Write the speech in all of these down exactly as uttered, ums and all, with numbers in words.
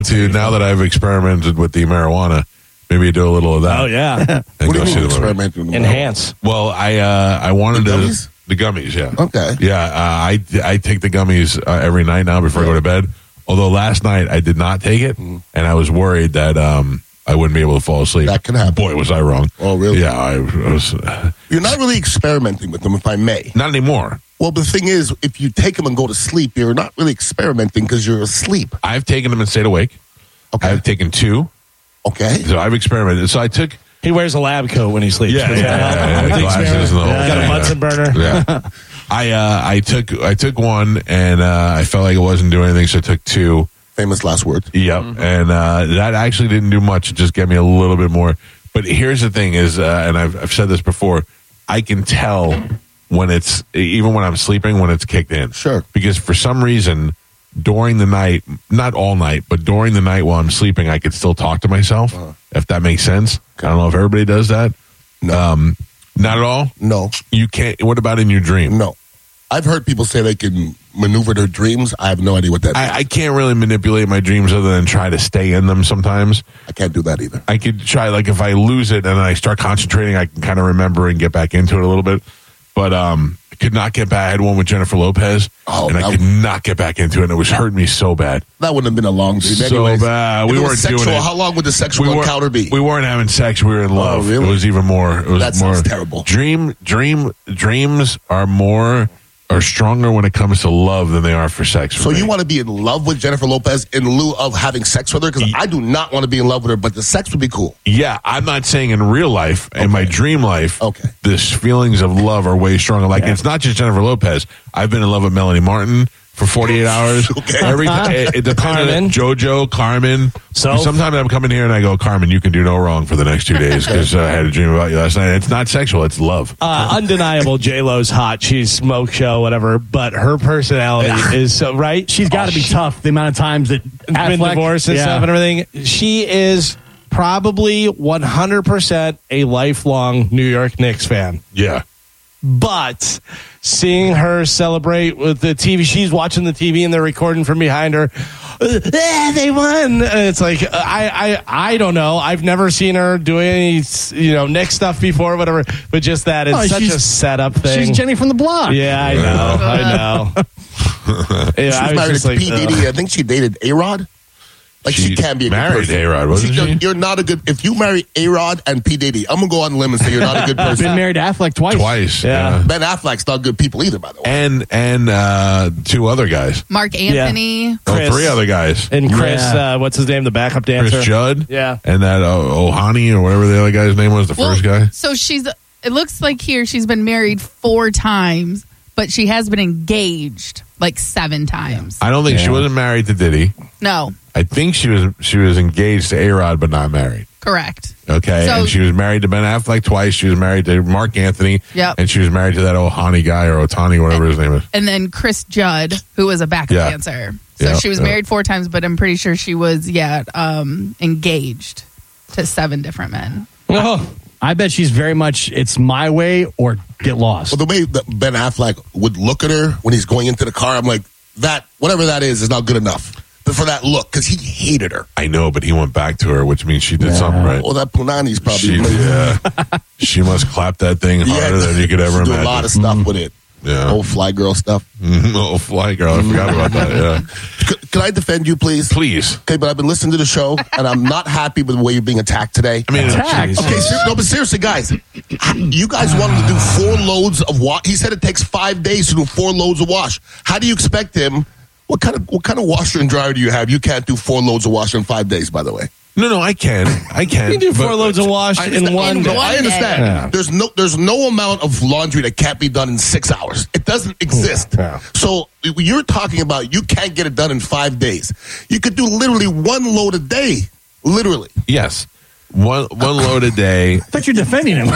to, now that I've experimented with the marijuana, maybe do a little of that. Oh, yeah. What do you mean experimenting with the Enhance. Well, I uh, I wanted The to... gummies? The gummies, yeah. Okay. Yeah, uh, I, I take the gummies uh, every night now before I go to bed. Although last night I did not take it, and I was worried that um, I wouldn't be able to fall asleep. That can happen. Boy, was I wrong. Oh, really? Yeah, I, I was... Uh, You're not really experimenting with them, if I may. not anymore. Well, the thing is, if you take them and go to sleep, you're not really experimenting because you're asleep. I've taken them and stayed awake. Okay. I've taken two. Okay. So I've experimented. So I took... He wears a lab coat when he sleeps. Yeah, Does yeah, that help? yeah, yeah, With the glasses experiment? and the whole Yeah, got a thing, Bunsen burner. Yeah. I uh, I took I took one and uh, I felt like it wasn't doing anything, so I took two. Famous last word. Yep, and uh, that actually didn't do much. It just gave me a little bit more. But here's the thing: is uh, and I've I've said this before. I can tell when it's even when I'm sleeping when it's kicked in. Sure. Because for some reason during the night, not all night, but during the night while I'm sleeping, I could still talk to myself. Uh-huh. If that makes sense. I don't know if everybody does that. No. Um, not at all. No. You can't. What about in your dream? No. I've heard people say they can maneuver their dreams. I have no idea what that means. I, I can't really manipulate my dreams other than try to stay in them sometimes. I can't do that either. I could try, like, if I lose it and I start concentrating, I can kind of remember and get back into it a little bit. But um, I could not get back. I had one with Jennifer Lopez, Oh, and I that could w- not get back into it, and it was hurting me so bad. That wouldn't have been a long dream. So Anyways, bad. If We it was weren't sexual, doing it. How long would the sexual We weren't, encounter be? we weren't having sex. We were in love. really? It was even more. It was That more sounds terrible. Dream, dream, dreams are more are stronger when it comes to love than they are for sex. For So me. you want to be in love with Jennifer Lopez in lieu of having sex with her? Because I do not want to be in love with her, but the sex would be cool. Yeah, I'm not saying in real life, in my dream life, Okay. this feelings of love are way stronger. Like, Yeah. it's not just Jennifer Lopez. I've been in love with Melanie Martin for forty-eight hours. Okay. Every time, it, it depends on Carmen. it. JoJo, Carmen. So? Sometimes I'm coming here and I go, Carmen, you can do no wrong for the next two days because uh, I had a dream about you last night. It's not sexual, it's love. Uh, undeniable, J-Lo's hot. She's smoke show, whatever. But her personality is so, right? She's got to be tough. The amount of times that been Affleck- divorced and yeah. stuff and everything. She is probably one hundred percent a lifelong New York Knicks fan. Yeah. But seeing her celebrate with the T V, she's watching the T V and they're recording from behind her. Eh, they won. And it's like, I, I, I don't know. I've never seen her do any, you know, Knicks stuff before, whatever. But just that, it's Oh, such she's- a setup thing. She's Jenny from the block. Yeah, I know. I know. Yeah, She I was was married just to like, P. ugh. Diddy. I think she dated A-Rod. Like, she, She can't be a good married person. A-Rod, wasn't you're, she? You're not a good... If you marry A-Rod and P. Diddy, I'm going to go on a limb and say you're not a good person. Been married to Affleck twice. Twice. Yeah. Yeah. Ben Affleck's not good people either, by the way. And, and uh, two other guys. Mark Anthony. Oh, Chris. three other guys. And Chris, Yeah. uh, what's his name? The backup dancer. Chris Judd. Yeah. And that uh, Ohani or whatever the other guy's name was, the Well, first guy. So she's, it looks like here she's been married four times, but she has been engaged like seven times. I don't think she Yeah. wasn't married to Diddy. No, I think she was she was engaged to A-Rod, but not married. correct. Okay, So- and she was married to Ben Affleck twice. She was married to Mark Anthony. Yep. And she was married to that Ohani guy or Otani, whatever his name is. And then Chris Judd, who was a backup Yeah. dancer. So Yeah, she was yeah. married four times, but I'm pretty sure she was, yeah, um, engaged to seven different men. Oh, I bet she's very much, it's my way or get lost. Well, the way that Ben Affleck would look at her when he's going into the car, I'm like, that, whatever that is, is not good enough. But for that look, because he hated her. I know, but he went back to her, which means she did something right. Well, that Punani's probably... She, yeah, she must clap that thing harder than you could ever do imagine. a lot of stuff with it. Yeah. Old fly girl stuff. Oh, fly girl, I forgot about that. Yeah, C- can I defend you, please? please. Okay, but I've been listening to the show, and I'm not happy with the way you're being attacked today. I mean, Attacked? geez. Okay, ser- no, but seriously, guys, you guys wanted to do four loads of wash. He said it takes five days to do four loads of wash. How do you expect him? What kind of what kind of washer and dryer do you have? You can't do four loads of wash in five days, by the way. No, no, I can, I can. you can do four but- loads of wash I in understand- one no, day. I understand. Yeah. There's no there's no amount of laundry that can't be done in six hours. It doesn't exist. Yeah. So you're talking about you can't get it done in five days. You could do literally one load a day. Literally. Yes, one one load a day. I thought you're defending him.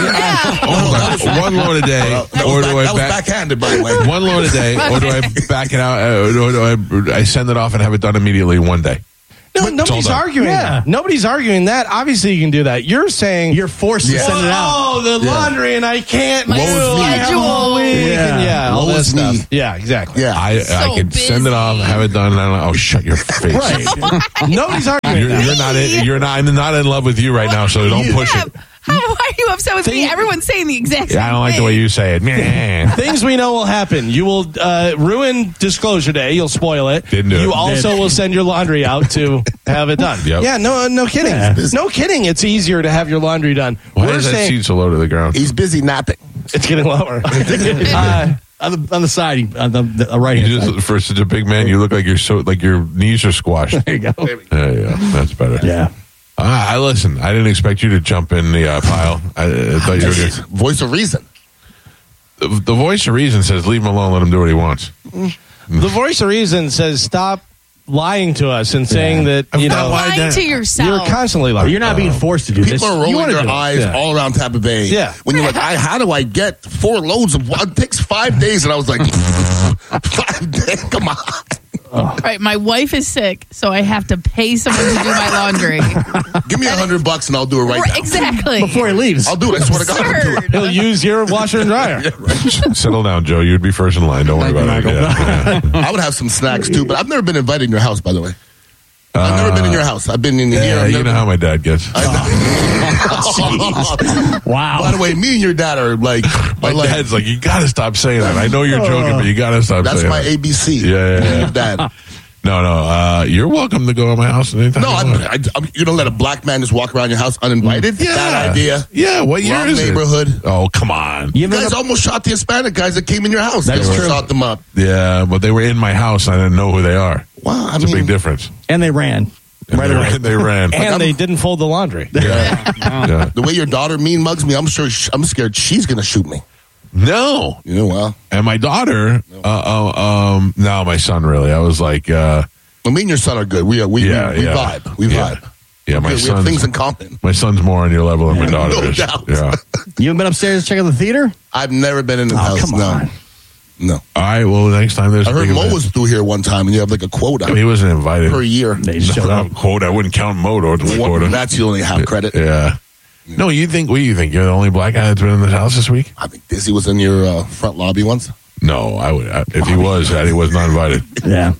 Hold on. One load a day, That or was, do back, I that was back, backhanded, by the way. one load a day, or do I back it out, uh, or do I, I send it off and have it done immediately one day? No, But- nobody's Hold on. arguing Yeah. that. Nobody's arguing that. Obviously, you can do that. You're saying You're forced to Yeah. send it out. Oh, the Yeah. laundry, and I can't My do. I have schedule. all week, Yeah. and yeah, all Woe this is me. stuff. Yeah, exactly. Yeah. I, So I could send it off, busy. have it done, and I'm like, oh, shut your face. Right. Nobody's arguing You're, that. you're not in, you're not I'm not in love with you right now, so don't push Yeah, it. How are you upset with me? Think- Everyone's saying the exact same Yeah, I don't like the thing. way you say it. Meh. Things we know will happen. You will uh, ruin disclosure day. You'll spoil it. Didn't do you it. also will send your laundry out to have it done. Yep. Yeah, no, no kidding. Yeah. No kidding. It's easier to have your laundry done. Why We're is that saying seat so low to the ground? He's busy napping. it's getting lower. uh, on, the, on the side, on the, the right You hand side. just, for such a big man, you look like you're so like your knees are squashed. There you go. There you go. That's better. Yeah. Uh, I listen. I didn't expect you to jump in the uh, pile. I, I thought you were gonna, Voice of reason. the, the voice of reason says, "Leave him alone. Let him do what he wants." The voice of reason says stop lying to us and saying that you not know lying. Lying to you're yourself. constantly lying. You're not being forced to do this. People are You rolling wanna their do it. eyes Yeah. all around Tampa Bay. Yeah. When you're like, I, how do I get four loads of what? It takes five days. And I was like, five days? Come on. All right, my wife is sick, so I have to pay someone to do my laundry. Give me a hundred bucks and I'll do it right now. Exactly. Before he leaves. I'll do it. I swear to God, I'll do it. Absurd. He'll use your washer and dryer. Settle down, Joe. You'd be first in line. Don't worry about it. Yeah, yeah. I would have some snacks too, but I've never been invited in your house, by the way. I've never been in your house. I've been in here. Yeah, I've you never know how my dad gets. Wow. By the way, me and your dad are like, My are like dad's like, you got to stop saying that. I know you're joking, but you got to stop that's saying my that. A B C. Yeah, yeah, yeah. Dad. No, no. Uh, you're welcome to go to my house anytime No, you I'm, want. I, I'm, you don't let a black man just walk around your house uninvited. Bad idea. Yeah, what year Wrong is neighborhood. it? Oh, come on. You You ever guys almost shot the Hispanic guys that came in your house. That's You true. Shot them up. Yeah, but they were in my house. I didn't know who they are. Wow, I It's a mean, big difference. and they ran. And Right they, away. ran, they ran. And I'm- they didn't fold the laundry. Yeah. Yeah. the way your daughter mean mugs me, I'm sure sh- I'm scared she's gonna shoot me. No. You know, well, And my daughter, uh, uh, um, no, my son really. I was like, uh, well, me and your son are good. We are, we yeah, we, we yeah. vibe. We yeah. vibe. Yeah, my we, we have things son's, in common. my son's more on your level than my daughter No is. doubt. Yeah. You haven't been upstairs to check out the theater? I've never been in his Oh, house. come no, on. no. All right. Well, next time there's I a heard big Mo event. was through here one time, and you have like a quota He wasn't invited. per year. They just showed No, up. quote. I wouldn't count Mo towards the One- quota. That's you only have credit. Yeah. No, you think? What do you think? You're the only black guy that's been in this house this week? I think Dizzy was in your uh, front lobby once. No, I would. I, if he was, I, he was not invited. Yeah.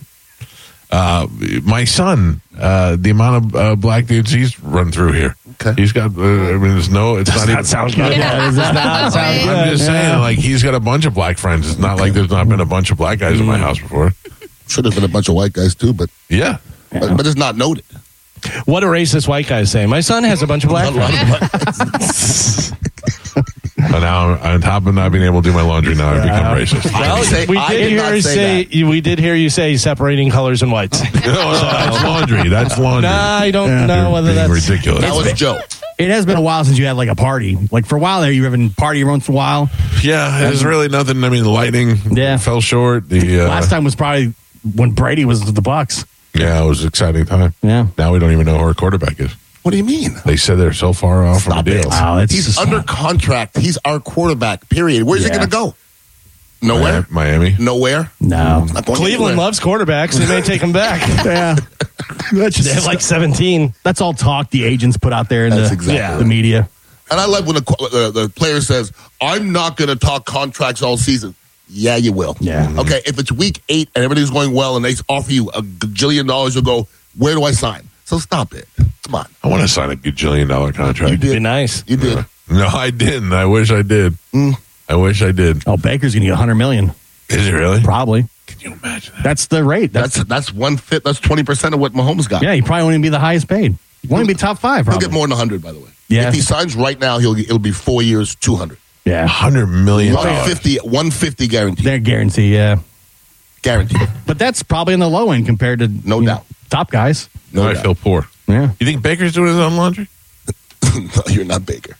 Uh, my son, uh, the amount of uh, black dudes he's run through here. Okay. He's got. Uh, I mean, it's no. It's not even. sounds good. Yeah. Does not sound Right. good. I'm just saying, like he's got a bunch of black friends. It's not like there's not been a bunch of black guys in my house before. Should have been a bunch of white guys too, but Yeah. but, but it's not noted. What do racist white guys say? My son has a bunch of black A lot friends. of black- But now, on top of not being able to do my laundry, now I've become racist. I didn't say- we I did did hear not you say say, you- we did hear you say separating colors and whites. No, no, that's laundry. That's laundry. Nah, I don't Yeah. know You're whether being that's ridiculous. That was Joe. It has been a while since you had like a party. Like for a while there, you were having party once in a while. Yeah, there's really nothing. I mean, the lighting Yeah. fell short. The uh, Last time was probably when Brady was with the Bucks. yeah, it was an exciting time. Yeah. Now we don't even know who our quarterback is. What do you mean? They said they're so far off from Stop the it. deal. Wow, it's He's just- under contract. He's our quarterback. Period. Where's Yeah. he going to go? Nowhere. Miami. Nowhere. No. Not going Cleveland anywhere. loves quarterbacks. They may take them back. Yeah. That's They have like seventeen. that's all talk the agents put out there in That's the, exactly yeah, right. the media. And I like when the, qu- uh, the player says, I'm not going to talk contracts all season. Yeah, you will. Yeah. Okay, if it's week eight and everything's going well and they offer you a gajillion dollars, you'll go, where do I sign? So stop it. Come on. I want to sign a gajillion dollar contract. You did. Be nice. You did. No, I didn't. I wish I did. Mm. I wish I did. Oh, Baker's going to get one hundred million. Is it really? Probably. Can you imagine that? That's the rate. That's, That's that's one fit. That's twenty percent of what Mahomes got. yeah, he probably won't even be the highest paid. He won't even be top five, He'll probably. get more than one hundred, by the way. Yeah. If he signs right now, he'll it'll be four years, two hundred. Yeah. Hundred million one dollars. fifty, one fifty guaranteed. They're guaranteed, yeah. Guaranteed. But that's probably in the low end compared to No you know, doubt. top guys. No I doubt. feel poor. Yeah. You think Baker's doing his own laundry? No, you're not Baker.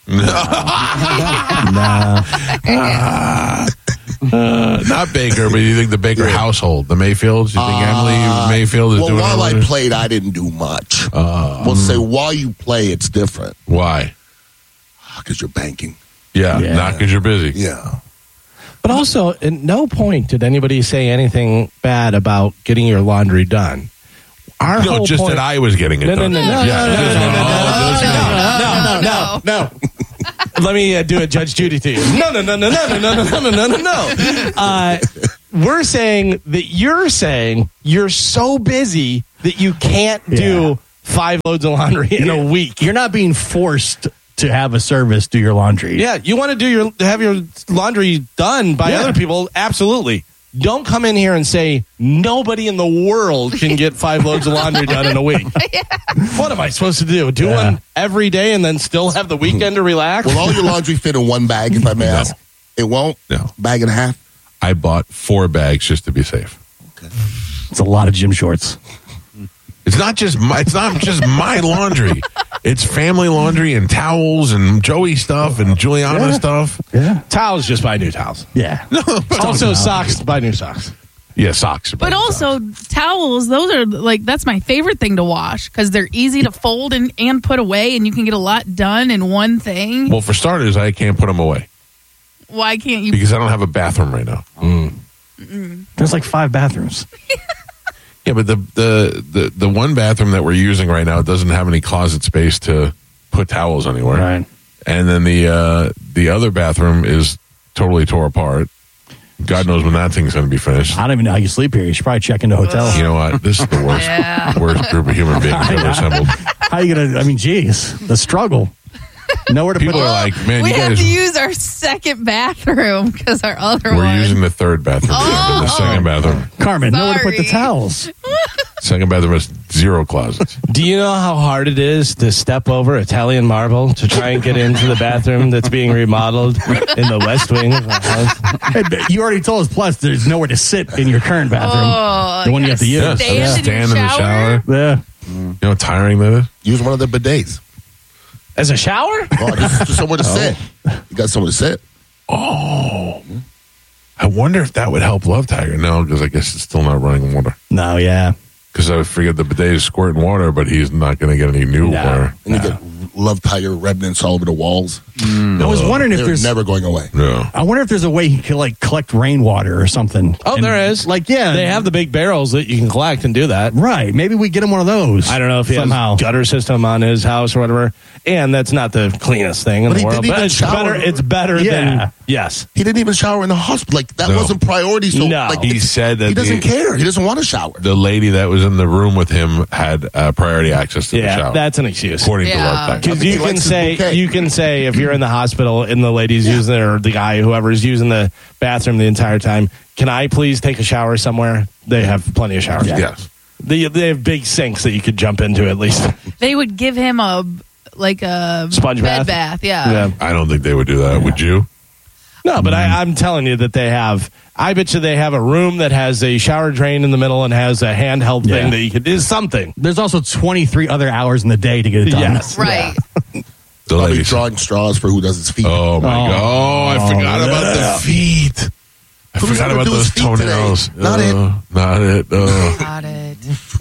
Nah. Uh, not Baker, but you think the Baker household, the Mayfields? You think Emily Mayfield is Well, doing her while I laundry? played, I didn't do much. Uh, we'll say while you play, it's different Why? because you're banking. Yeah, Yeah. not because you're busy. Yeah. But also, at no point did anybody say anything bad about getting your laundry done. Our No, whole just point- that I was getting it No, no, done. no, no, Yeah, no, no, just- no, no, oh, no, this no, guy. no, no, no. Let me uh, do a Judge Judy to you. No, no, no, no, no, no, no, no, no, no, no, no. Uh, we're saying that you're saying you're so busy that you can't do Yeah. five loads of laundry in a week. You're not being forced to have a service do your laundry. Yeah, you want to do your have your laundry done by Yeah. other people? Absolutely. Don't come in here and say nobody in the world can get five loads of laundry done in a week. What am I supposed to do? Do Yeah. one every day and then still have the weekend to relax? Will all your laundry fit in one bag, if I may No. ask? It won't? No. Bag and a half? I bought four bags just to be safe. It's a lot of gym shorts. It's not just my, it's not just my laundry. It's family laundry and towels and Joey stuff and Juliana Yeah. stuff. Yeah. Towels, just buy new towels. Yeah. Also socks, buy new socks. Yeah, socks. But also towels, those are like that's my favorite thing to wash because they're easy to fold and, and put away, and you can get a lot done in one thing. Well, for starters, I can't put them away Why can't you? because I don't have a bathroom right now. There's like five bathrooms. Yeah, but the, the the the one bathroom that we're using right now doesn't have any closet space to put towels anywhere. Right. And then the uh, the other bathroom is totally tore apart. God knows when that thing's going to be finished. I don't even know how you sleep here. You should probably check into a hotel. You know what? This is the worst Yeah. worst group of human beings ever assembled. How you gonna? I mean, geez, the struggle. Nowhere to People put. are like, man, we you have guys. to use our second bathroom because our other We're one. using the third bathroom. Oh. The second bathroom. Carmen, nowhere to put the Sorry. towels. Second bathroom has zero closets. Do you know how hard it is to step over Italian marble to try and get into the bathroom that's being remodeled in the West Wing of our house? Hey, but you already told us. Plus, there's nowhere to sit in your current bathroom. Oh, The one you have to use. gotta Stand, Yes, in, stand your in the shower. Yeah. You know how tiring that is? Use one of the bidets. As a shower? Oh, just, just somewhere to sit. You got somewhere to sit. I wonder if that would help Love Tiger. No, because I guess it's still not running water. No. Yeah. Because I figured the bidet is squirting water, but he's not going to get any new No. water. And you get Love Tiger remnants all over the walls. I was wondering if They're there's. never going away. No. I wonder if there's a way he could like collect rainwater or something. Oh, And, there is. Like, yeah, They have the big barrels that you can collect and do that. right. Maybe we get him one of those. I don't know if he somehow. has gutter system on his house or whatever. And that's not the cleanest thing in But the he world. didn't But even it's shower. better. It's better Yeah. than yes. He didn't even shower in the hospital. Like, that No. wasn't priority. So, No. like, He it's- said that he doesn't the- care. He doesn't want to shower. The lady that was in the room with him had uh, priority access to the Yeah, shower. that's an excuse. according Yeah. to Love Tiger. Because I think you he can likes his say bouquet. you can say if you're in the hospital and the lady's using it or the guy whoever's using the bathroom the entire time, can I please take a shower somewhere? They have plenty of showers. Yes. They, they have big sinks that you could jump into at least. They would give him a like a Sponge bed bath? bath. Yeah. Yeah. I don't think they would do that. Would you? No, but I, I'm telling you that they have. I bet you they have a room that has a shower drain in the middle and has a handheld Yeah. thing that you could is something. There's also twenty-three other hours in the day to get it done. Yes. Right. The Probably ladies. drawing straws for who does his feet. Oh my Oh. god! Oh, I forgot about yeah. the feet. I Who's forgot gonna about do those his feet today? toenails. Not Uh, it. Not it. Uh, Got it.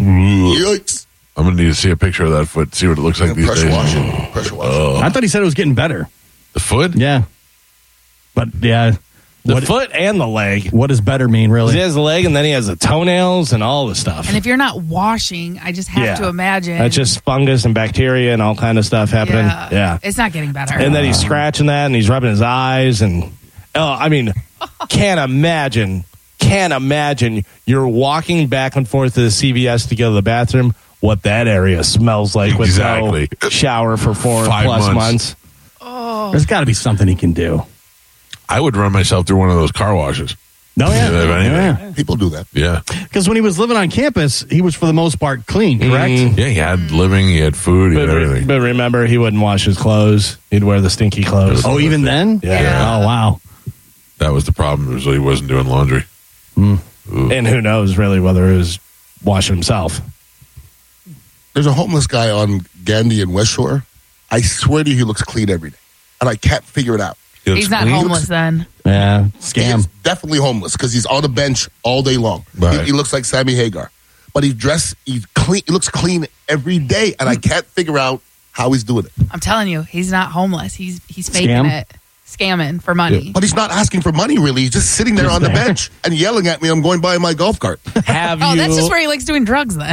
Yikes. I'm gonna need to see a picture of that foot. See what it looks like these Pressure days. wash it. Pressure wash it. I thought he said it was getting better. The foot? Yeah. But yeah. The what, foot and the leg. what does better mean, He really? has the leg and then he has the toenails and all the stuff. And if you're not washing, I just have Yeah. to imagine That's just fungus and bacteria and all kind of stuff happening. Yeah. Yeah. It's not getting better. And then he's scratching that and he's rubbing his eyes and oh, I mean, can't imagine, can't imagine you're walking back and forth to the C V S to go to the bathroom. What that area smells like with Exactly. no shower for four Five plus months. months. There's got to be something he can do. I would run myself through one of those car washes. No, Yeah, if anything. yeah. People do that. Yeah. Because when he was living on campus, he was for the most part clean, correct? Mhm. Yeah, he had living, he had food, he But, had everything. but remember, he wouldn't wash his clothes. He'd wear the stinky clothes. Oh, even then? Yeah. Oh, wow. That was the problem, was that he wasn't doing laundry. And who knows really whether he was washing himself. There's a homeless guy on Gandhi and West Shore. I swear to you, he looks clean every day. And I can't figure it out. He looks He's not clean. homeless then. Yeah. He Scam. is definitely homeless because he's on a bench all day long. Right. He, he looks like Sammy Hagar. But he's dressed, he's clean, he looks clean every day. And I can't figure out how he's doing it. I'm telling you, he's not homeless. He's he's faking Scam? it, scamming for money. But he's not asking for money, really. He's just sitting there Just on the there. bench and yelling at me. I'm going by in my golf cart. Have Oh, you? that's just where he likes doing drugs then.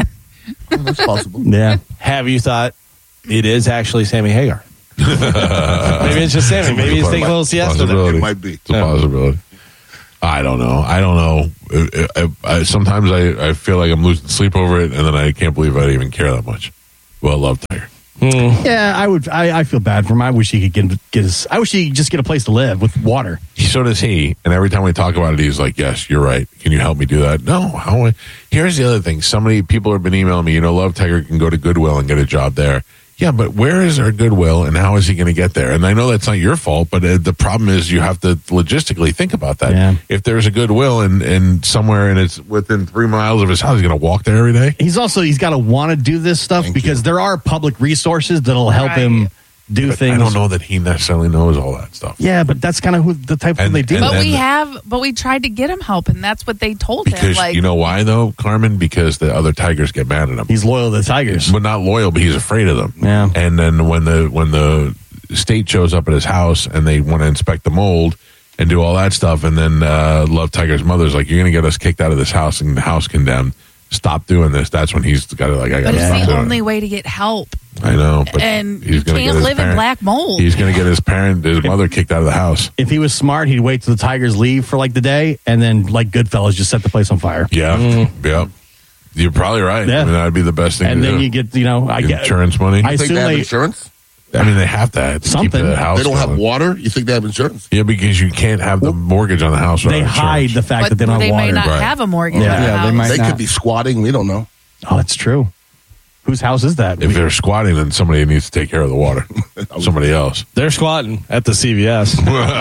That's possible. Yeah. Have you thought it is actually Sammy Hagar? Maybe it's just Sammy. Maybe he's taking a little siesta. Possibility. It might be. It's a possibility. I don't know. I don't know. I, I, I, sometimes I, I feel like I'm losing sleep over it, and then I can't believe I even care that much. Well, love Tiger. Yeah, I would. I, I feel bad for him. I wish he could get get his. I wish he could just get a place to live with water. So does he. And every time we talk about it, he's like, yes, you're right. Can you help me do that? No. How? I, here's the other thing. So many people have been emailing me, you know, Love Tiger can go to Goodwill and get a job there. Yeah, but where is our Goodwill and how is he going to get there? And I know that's not your fault, but uh, the problem is you have to logistically think about that. Yeah. If there's a Goodwill and, and somewhere and it's within three miles of his house, he's going to walk there every day? He's also he's got to want to do this stuff Thank because you. there are public resources that'll help Right. him do But things. I don't know that he necessarily knows all that stuff. Yeah, but that's kind of who the type of And- they do. and But then- we have, but we tried to get him help, and that's what they told him. Because Like, you know why, though, Carmen? Because the other Tigers get mad at him. He's loyal to the Tigers. But not loyal, but he's afraid of them. Yeah. And then when the when the state shows up at his house and they want to inspect the mold and do all that stuff, and then uh, Love Tiger's mother's like, "You're going to get us kicked out of this house and the house condemned. Stop doing this." That's when he's got to like, "I got but to it's stop the doing only it." way to get help, I know, but and he's you gonna get can't his live in parent- black mold. He's going to get his parent, his mother, kicked out of the house. If he was smart, he'd wait till the Tigers leave for like the day, and then like Goodfellas, just set the place on fire. Yeah, yeah. You're probably right. Yeah. I mean, that'd be the best thing And to then do. you get, you know, I get Insurance money. I You think assume they have they. insurance? I mean, they have to, to keep Something. the house They don't have going. water? You think they have insurance? Yeah, because you can't have the mortgage on the house. They without hide insurance. the fact but that they don't they have may water. not Right. have a mortgage. Yeah. on the Yeah, house. they might They not. could be squatting. We don't know. Oh, that's true. Whose house is that? If they're squatting, then somebody needs to take care of the water. Somebody else. They're squatting at the C V S.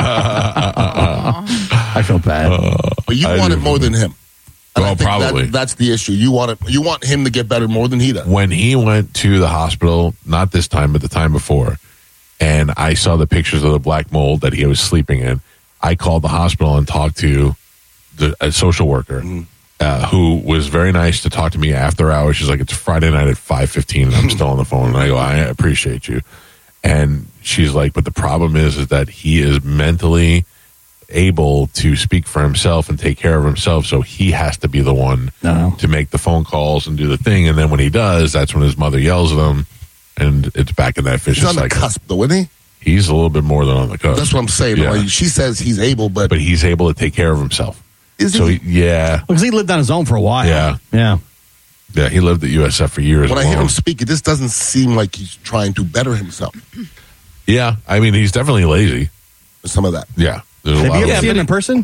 I feel bad. But you I want do. it more than him. And Well, I think probably. That, that's the issue. You want it. You want him to get better more than he does. When he went to the hospital, not this time, but the time before, and I saw the pictures of the black mold that he was sleeping in, I called the hospital and talked to the, a social worker uh, who was very nice to talk to me after hours. She's like, "It's Friday night at five fifteen. I'm still on the phone." And I go, "I appreciate you." And she's like, "But the problem is, is that he is mentally able to speak for himself and take care of himself, so he has to be the one No. to make the phone calls and do the thing. And then when he does, that's when his mother yells at him, and it's back in that vicious He's on the cycle. cusp, though, isn't he? He's a little bit more than on the cusp. That's what I'm saying. Yeah. Like, she says he's able, but, But he's able to take care of himself. is So he? he, yeah, Because he lived on his own for a while. Yeah. Yeah. yeah, he lived at U S F for years. When I hear alone. him speak, it just doesn't seem like he's trying to better himself. Yeah, I mean, he's definitely lazy. Some of that. Yeah, there's a Have lot you of ever seen him in person?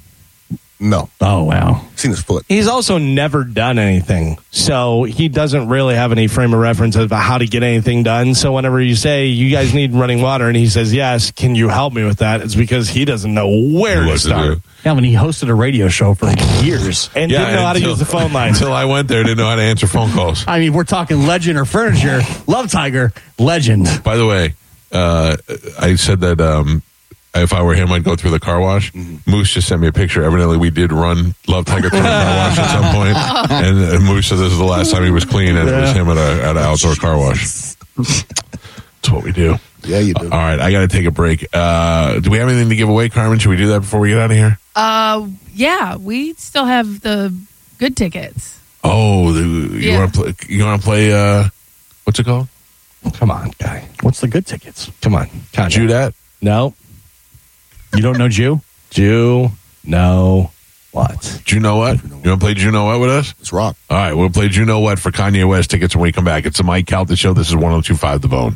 No. Oh, wow. Seen his foot. He's also never done anything, so he doesn't really have any frame of reference about how to get anything done. So whenever you say you guys need running water, and he says yes, can you help me with that? It's because he doesn't know where what to to start do. Yeah, when he hosted a radio show for years. and Yeah, didn't know how to until- use the phone line. Until I went there, didn't know how to answer phone calls. I mean, we're talking legend or furniture. Love Tiger, legend. By the way, uh, I said that um, if I were him, I'd go through the car wash. Moose just sent me a picture. Evidently, we did run Love Tiger through the car wash at some point. And, and Moose said this is the last time he was clean, and it was him at a at an outdoor car wash. That's what we do. Yeah, you do. All right, I got to take a break. Uh, do we have anything to give away, Carmen? Should we do that before we get out of here? Uh, yeah, we still have the good tickets. Oh, the, you Yeah. want to play? You want to play? Uh, what's it called? Come on, guy. What's the good tickets? Come on. Kanye. Jew that? No. You don't know Jew? Jew. No. What? Do you know what? You want to play? Do you know what with us? It's rock. All right, we'll play. Do you know what for Kanye West tickets when we come back? It's the Mike Calta Show. This is one oh two point five The Bone.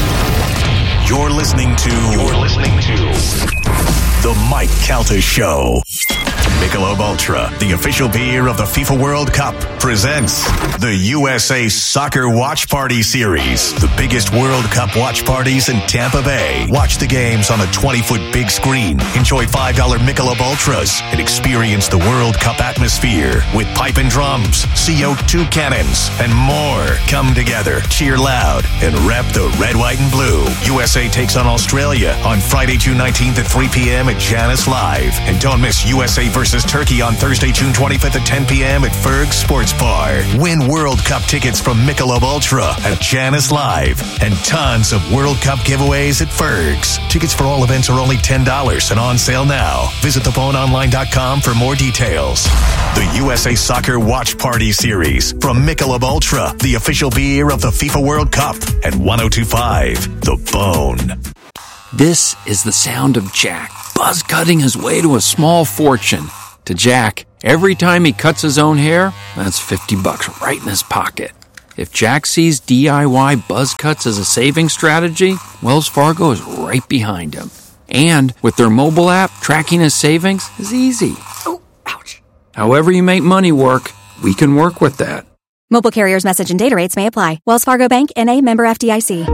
You're listening to. You're listening to the Mike Calta Show. Michelob Ultra, the official beer of the FIFA World Cup, presents the U S A Soccer Watch Party Series. The biggest World Cup watch parties in Tampa Bay. Watch the games on a twenty-foot big screen. Enjoy five dollar Michelob Ultras and experience the World Cup atmosphere with pipe and drums, C O two cannons, and more. Come together, cheer loud, and rep the red, white, and blue. U S A takes on Australia on Friday, June nineteenth at three p.m. at Janus Live. And don't miss U S A versus versus Turkey on Thursday, June twenty-fifth at ten p.m. at Ferg's Sports Bar. Win World Cup tickets from Michelob Ultra at Janice Live. And tons of World Cup giveaways at Ferg's. Tickets for all events are only ten dollars and on sale now. Visit the phone online dot com for more details. The U S A Soccer Watch Party Series from Michelob Ultra, the official beer of the FIFA World Cup at one oh two point five The Bone. This is the sound of Jack, buzz cutting his way to a small fortune. To Jack, every time he cuts his own hair, that's fifty bucks right in his pocket. If Jack sees D I Y buzz cuts as a saving strategy, Wells Fargo is right behind him. And with their mobile app, tracking his savings is easy. Oh, ouch. However you make money work, we can work with that. Mobile carriers' message and data rates may apply. Wells Fargo Bank, N A, member F D I C.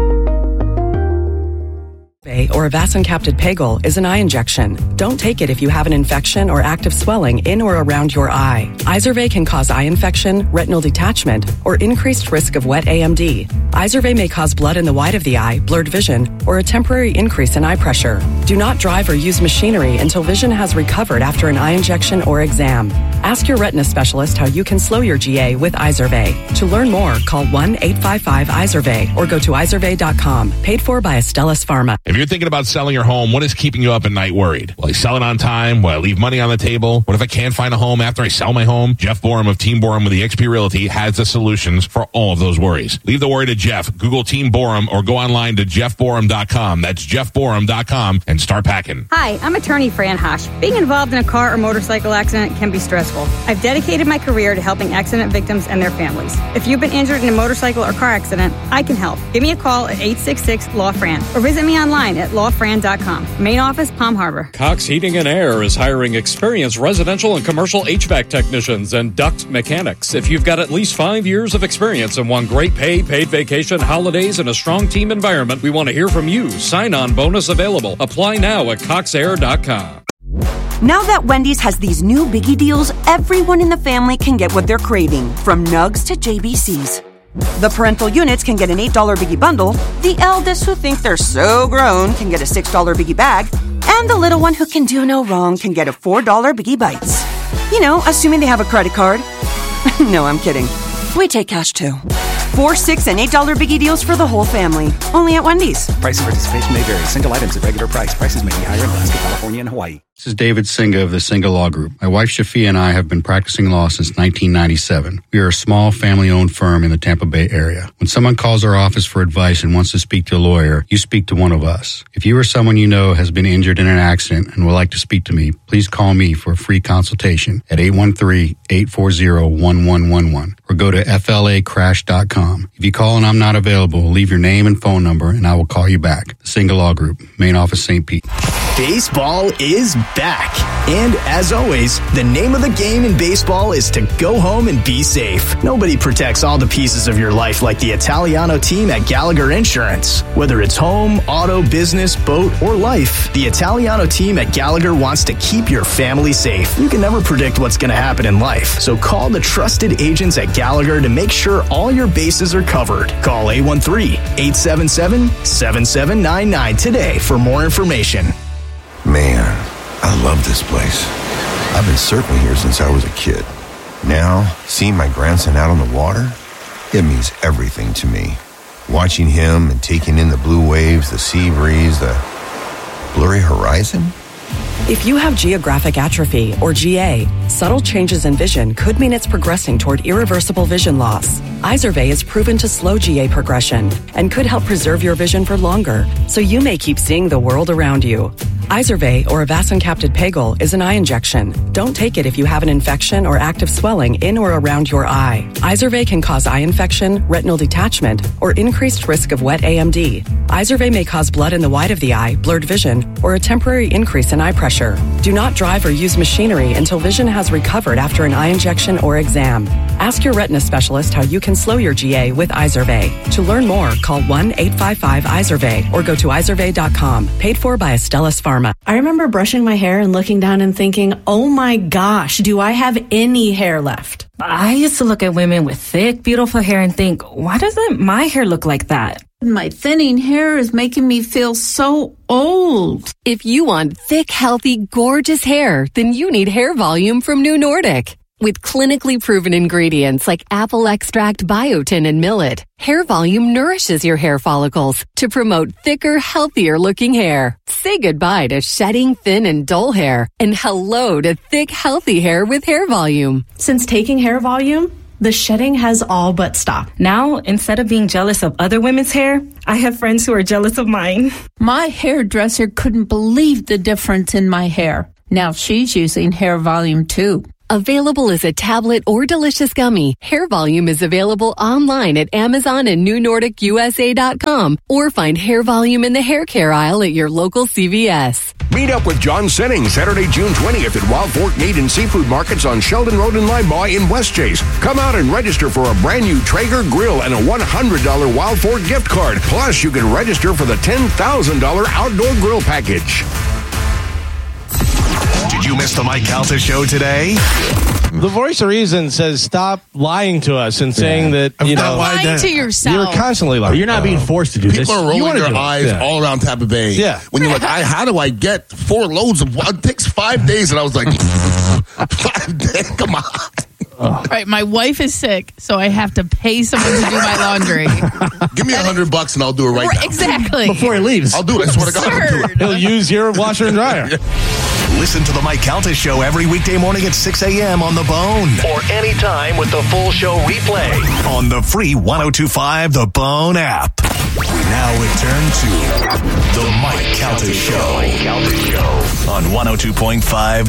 Or Avastin-Captid Pegol is an eye injection. Don't take it if you have an infection or active swelling in or around your eye. Izervay can cause eye infection, retinal detachment, or increased risk of wet A M D. Izervay may cause blood in the white of the eye, blurred vision, or a temporary increase in eye pressure. Do not drive or use machinery until vision has recovered after an eye injection or exam. Ask your retina specialist how you can slow your G A with Izervay. To learn more, call one eight five five Izervay or go to izervay dot com. Paid for by Astellas Pharma. If you're thinking about selling your home, what is keeping you up at night worried? Will I sell it on time? Will I leave money on the table? What if I can't find a home after I sell my home? Jeff Borum of Team Borum with the X P Realty has the solutions for all of those worries. Leave the worry to Jeff. Google Team Borum or go online to jeff borum dot com. That's jeff borum dot com and start packing. Hi, I'm attorney Fran Hosh. Being involved in a car or motorcycle accident can be stressful. I've dedicated my career to helping accident victims and their families. If you've been injured in a motorcycle or car accident, I can help. Give me a call at eight six six, L A W, F R A N or visit me online at law fran dot com. Main office, Palm Harbor. Cox Heating and Air is hiring experienced residential and commercial H V A C technicians and duct mechanics. If you've got at least five years of experience and want great pay, paid vacation, holidays, and a strong team environment, we want to hear from you. Sign-on bonus available. Apply now at cox air dot com. Now that Wendy's has these new biggie deals, everyone in the family can get what they're craving, from nugs to J B Cs. The parental units can get an eight dollar biggie bundle, the eldest who think they're so grown can get a six dollar biggie bag, and the little one who can do no wrong can get a four dollar biggie bites. You know, assuming they have a credit card. No, I'm kidding. We take cash too. Four, six, and eight dollar biggie deals for the whole family. Only at Wendy's. Price and participation may vary. Single items at regular price. Prices may be higher in Alaska, California, and Hawaii. This is David Singa of the Singa Law Group. My wife Shafia and I have been practicing law since nineteen ninety-seven. We are a small family-owned firm in the Tampa Bay area. When someone calls our office for advice and wants to speak to a lawyer, you speak to one of us. If you or someone you know has been injured in an accident and would like to speak to me, please call me for a free consultation at eight one three, eight four zero, one one one one or go to F L A crash dot com. If you call and I'm not available, leave your name and phone number and I will call you back. The Singa Law Group, main office, Saint Pete. Baseball is back. And as always, the name of the game in baseball is to go home and be safe. Nobody protects all the pieces of your life like the Italiano team at Gallagher Insurance. Whether it's home, auto, business, boat, or life, the Italiano team at Gallagher wants to keep your family safe. You can never predict what's going to happen in life, so call the trusted agents at Gallagher to make sure all your bases are covered. Call eight one three, eight seven seven, seven seven nine nine today for more information. Man, I love this place. I've been surfing here since I was a kid. Now, seeing my grandson out on the water, it means everything to me. Watching him and taking in the blue waves, the sea breeze, the blurry horizon. If you have geographic atrophy, or G A, subtle changes in vision could mean it's progressing toward irreversible vision loss. Izervay is proven to slow G A progression and could help preserve your vision for longer, so you may keep seeing the world around you. Izervay, or Avastin-Captid Pegol, is an eye injection. Don't take it if you have an infection or active swelling in or around your eye. Izervay can cause eye infection, retinal detachment, or increased risk of wet A M D. Izervay may cause blood in the white of the eye, blurred vision, or a temporary increase in eye pressure. Do not drive or use machinery until vision has recovered after an eye injection or exam. Ask your retina specialist how you can slow your G A with Izervay. To learn more, call one eight five five Izervay or go to izervay dot com. Paid for by Astellas Pharma. I remember brushing my hair and looking down and thinking, oh my gosh, do I have any hair left? I used to look at women with thick, beautiful hair and think, why doesn't my hair look like that? My thinning hair is making me feel so old. If you want thick, healthy, gorgeous hair, then you need Hair Volume from New Nordic. With clinically proven ingredients like apple extract, biotin, and millet, Hair Volume nourishes your hair follicles to promote thicker, healthier looking hair. Say goodbye to shedding, thin, and dull hair, and hello to thick, healthy hair with Hair Volume. Since taking Hair Volume, the shedding has all but stopped. Now, instead of being jealous of other women's hair, I have friends who are jealous of mine. My hairdresser couldn't believe the difference in my hair. Now she's using Hair Volume too. Available as a tablet or delicious gummy, Hair Volume is available online at Amazon and New Nordic U S A dot com, or find Hair Volume in the hair care aisle at your local C V S. Meet up with John Sinning Saturday, June twentieth at Wild Fork Meat and Seafood Markets on Sheldon Road in Limebaugh in West Chase. Come out and register for a brand new Traeger grill and a one hundred dollars Wild Fork gift card. Plus, you can register for the ten thousand dollars outdoor grill package. Did you miss the Mike Calta show today? The voice of reason says stop lying to us and saying Yeah. that, you Stop know, lying that. to yourself. you're constantly lying. You're not being forced to do People this. are You rolling wanna their do it. eyes Yeah. all around Tampa Bay. Yeah. When you're like, I, how do I get four loads of what? It takes five days. And I was like, five days? Come on. All right, my wife is sick, so I have to pay someone to do my laundry. Give me a hundred bucks and I'll do it right Right, now. Exactly. Before he leaves. I'll do it. I swear to God, I'll do it. He'll use your washer and dryer. Listen to the Mike Calta show every weekday morning at six a.m. on The Bone. Or anytime with the full show replay on the free one oh two point five The Bone app. We now return to the Mike Calta show on one oh two point five